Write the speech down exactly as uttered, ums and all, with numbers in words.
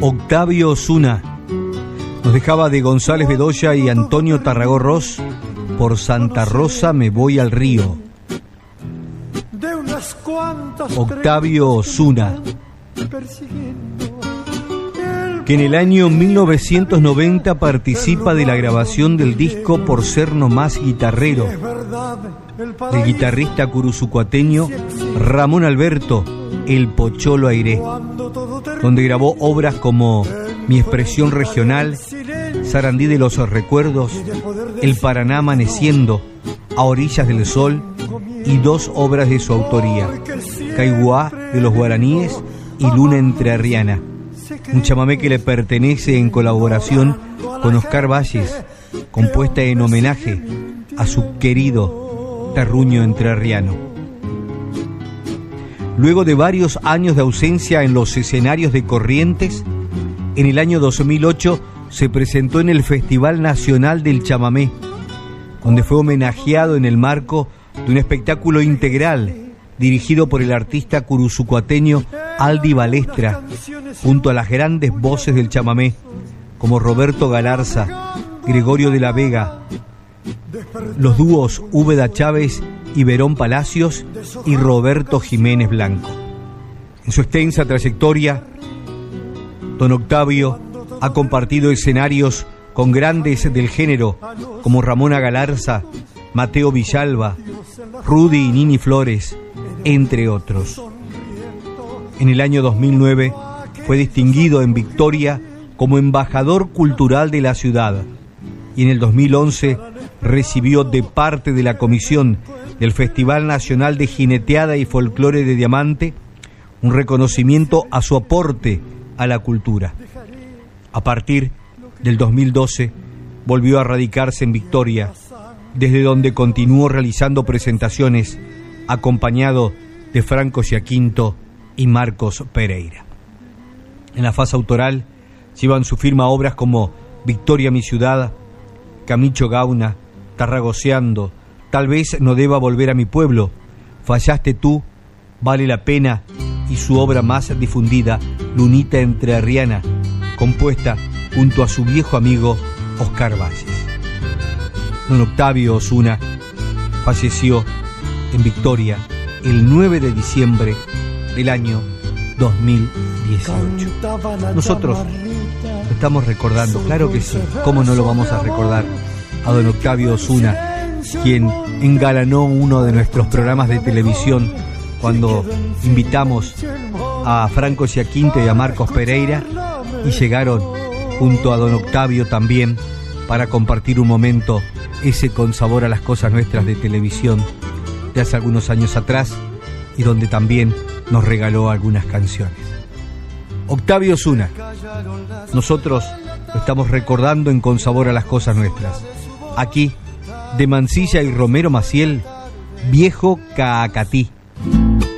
Octavio Osuna nos dejaba de González Bedoya y Antonio Tarragó Ross. Por Santa Rosa me voy al río. Octavio Osuna, que en el año mil novecientos noventa participa de la grabación del disco Por ser nomás guitarrero, del guitarrista curuzucuateño Ramón Alberto El Pocholo Airé, donde grabó obras como Mi expresión regional, Sarandí de los recuerdos, El Paraná amaneciendo, A orillas del sol, y dos obras de su autoría, Caiguá de los guaraníes y Luna entrerriana, un chamamé que le pertenece en colaboración con Oscar Valles, compuesta en homenaje a su querido terruño entrerriano. Luego de varios años de ausencia en los escenarios de Corrientes, en el año dos mil ocho se presentó en el Festival Nacional del Chamamé, donde fue homenajeado en el marco de un espectáculo integral dirigido por el artista curuzucuateño Aldi Balestra, junto a las grandes voces del chamamé, como Roberto Galarza, Gregorio de la Vega, los dúos Úbeda Chávez y Verón Palacios y Roberto Jiménez Blanco. En su extensa trayectoria, don Octavio ha compartido escenarios con grandes del género como Ramona Galarza, Mateo Villalba, Rudy y Nini Flores, entre otros. En el año dos mil nueve fue distinguido en Victoria como embajador cultural de la ciudad, y en el dos mil once recibió de parte de la comisión del Festival Nacional de Jineteada y Folclore de Diamante un reconocimiento a su aporte a la cultura. A partir del dos mil doce volvió a radicarse en Victoria, desde donde continuó realizando presentaciones acompañado de Franco Giaquinto y Marcos Pereira. En la fase autoral llevan su firma obras como Victoria mi ciudad, Camicho Gauna, Tarragoceando, Tal vez no deba volver a mi pueblo, Fallaste tú, Vale la pena, y su obra más difundida, Lunita entrerriana, compuesta junto a su viejo amigo Oscar Valles. Don Octavio Osuna falleció en Victoria el nueve de diciembre del año dos mil dieciocho. Nosotros lo estamos recordando, claro que sí, ¿cómo no lo vamos a recordar? A don Octavio Osuna, quien engalanó uno de nuestros programas de televisión cuando invitamos a Franco Giaquinto y a Marcos Pereira, y llegaron junto a don Octavio también para compartir un momento ese con sabor a las cosas nuestras de televisión de hace algunos años atrás, y donde también nos regaló algunas canciones. Octavio Osuna, nosotros lo estamos recordando en Con sabor a las cosas nuestras. Aquí, de Mansilla y Romero Maciel, Viejo Caacatí,